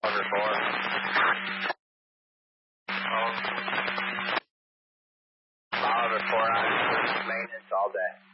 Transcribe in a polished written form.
Over 4. Oliver 4 on maintenance all day.